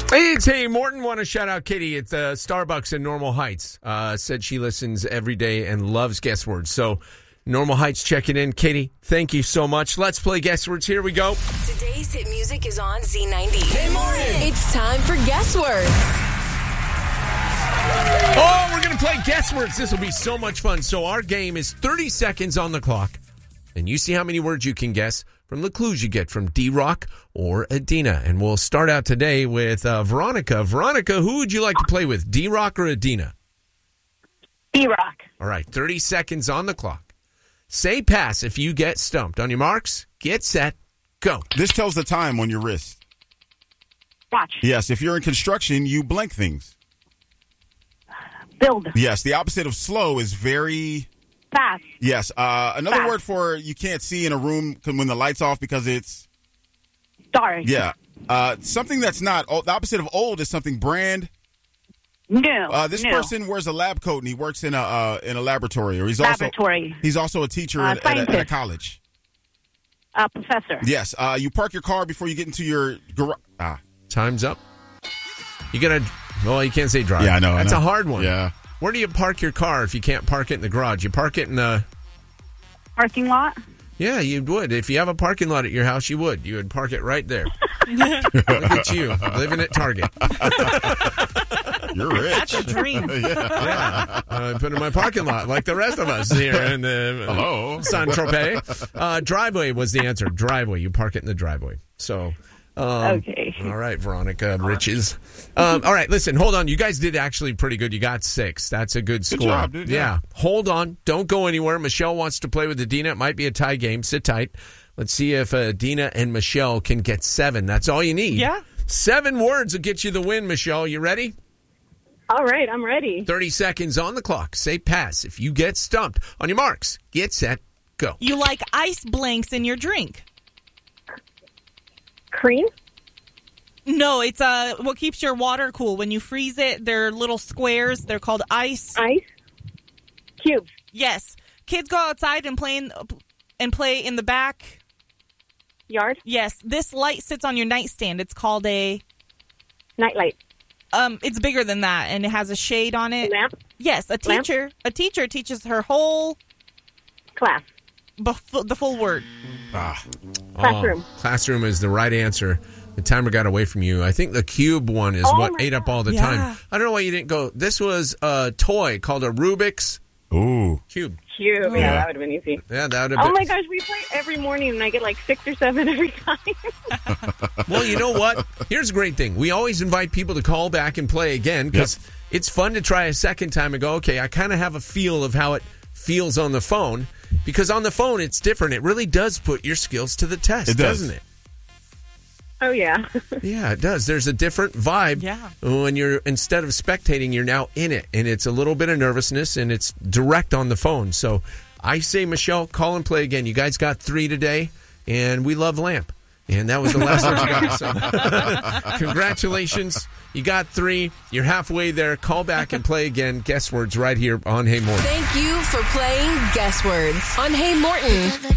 Hey, it's Hey Morton. Want to shout out Katie at the Starbucks in Normal Heights. Said she listens every day and loves Guess Words. So Normal Heights checking in. Katie, thank you so much. Let's play Guess Words. Here we go. Today's hit music is on Z90. Hey Morton. It's time for Guess Words. Oh, we're going to play Guess Words. This will be so much fun. So our game is 30 seconds on the clock. And you see how many words you can guess from the clues you get from D-Rock or Adina. And we'll start out today with Veronica. Veronica, who would you like to play with, D-Rock or Adina? D-Rock. All right, 30 seconds on the clock. Say pass if you get stumped. On your marks, get set, go. This tells the time on your wrist. Watch. Yes, if you're in construction, you blank things. Build. Yes, the opposite of slow is very... Fast. Yes, another Fast. word for you can't see in a room when the light's off because it's... Dark. Yeah. Something that's not... the opposite of old is something brand... New. This New. person wears a lab coat and he works in a laboratory, or he's also a teacher at a college. Professor. Yes, you park your car before you get into your garage. Time's up. You gotta... Well, you can't say drive. Yeah, I know. That's a hard one. Yeah. Where do you park your car if you can't park it in the garage? You park it in the... Parking lot. Yeah, you would. If you have a parking lot at your house, you would. You would park it right there. Look at you, living at Target. You're rich. That's a dream. Yeah. Put in my parking lot like the rest of us here in Hello. Saint-Tropez. Driveway was the answer. Driveway. You park it in the driveway. So... Okay. All right, Veronica Riches. All right, listen, hold on. You guys did actually pretty good. You got 6. That's a good score. Good job, dude. Yeah. Hold on. Don't go anywhere. Michelle wants to play with Adina. It might be a tie game. Sit tight. Let's see if Adina and Michelle can get 7. That's all you need. Yeah. 7 words will get you the win, Michelle. You ready? All right, I'm ready. 30 seconds on the clock. Say pass if you get stumped. On your marks, get set, go. You like ice blanks in your drink. Cream. No, it's what keeps your water cool. When you freeze it, they're little squares. They're called ice. Ice. Cubes. Yes. Kids go outside and play in the back. Yard. Yes. This light sits on your nightstand. It's called a... Nightlight. It's bigger than that, and it has a shade on it. Lamp. Yes, a teacher teaches her whole... Class. the full word. Classroom. Classroom is the right answer. The timer got away from you. I think the cube one is what ate up all the time. I don't know why you didn't go. This was a toy called a Rubik's Cube. Cube. Yeah, that would have been easy. Yeah, that would have been. Oh my gosh, we play every morning and I get like 6 or 7 every time. Well, you know what? Here's a great thing. We always invite people to call back and play again because it's fun to try a second time and go, okay, I kind of have a feel of how it feels on the phone. Because on the phone, it's different. It really does put your skills to the test, doesn't it? Oh, yeah. Yeah, it does. There's a different vibe when you're, instead of spectating, you're now in it. And it's a little bit of nervousness, and it's direct on the phone. So I say, Michelle, call and play again. You guys got 3 today, and we love Lamp. And that was the last one you got. So congratulations. You got 3. You're halfway there. Call back and play again. Guess words right here on Hey Morton. Thank you for playing Guess Words on Hey Morton.